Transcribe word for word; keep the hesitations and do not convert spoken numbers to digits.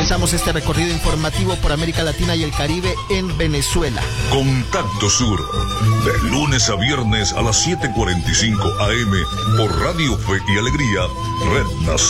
comenzamos este recorrido informativo por América Latina y el Caribe en Venezuela. Contacto Sur, de lunes a viernes a las siete cuarenta y cinco A M por Radio Fe y Alegría, Red Nacional.